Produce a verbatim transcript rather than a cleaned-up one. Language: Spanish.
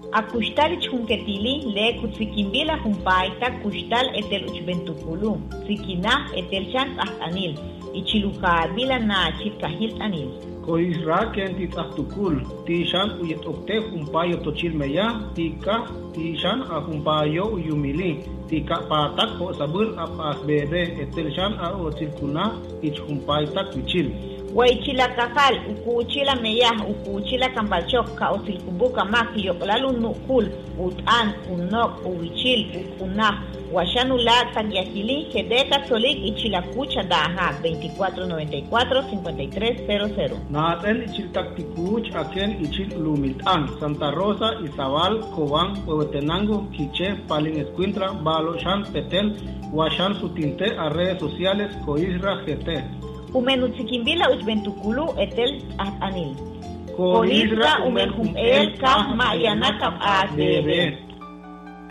Akustal chhunketili le kutsikimbila humpaita kustal etel uchbentukulu, sikina etel chan anil, ichiluka bila na chilkahil anil. Koisra ken titahtukul, tishan uyet okte humpayo tochilmeya, tika tishan a humpayo uyumili, tika patak ho sabur apas bebe etel chan a otilkuna ich humpaitak wichil. Waichila kakal, ukuchila meyah, ukuchila kambalchok, ka osilkumbuka maki yoklalu nukul, utan, unok, uwichil, ukunah, washanula tagyakili, kedeka solik, ichila kucha daha, veinticuatro noventa y cuatro, cincuenta y tres cero cero. Naten ichil taktikuch, aken ichil lumiltan, Santa Rosa, Izabal, Cobán, Huehuetenango, Quiche, Palin Escuintra, Balo, Shan, Petel, Washan Sutinte, a redes sociales, Coisra, G T. Umenutzikimbila uchbentukulu etel anil. Koisra umenhum el kah mayanakam a bebe.